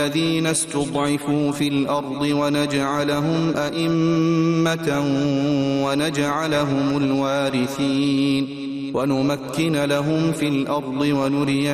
الذين استضعفوا في الأرض ونجعلهم أئمة ونجعلهم الوارثين ونمكن لهم في الأرض ونري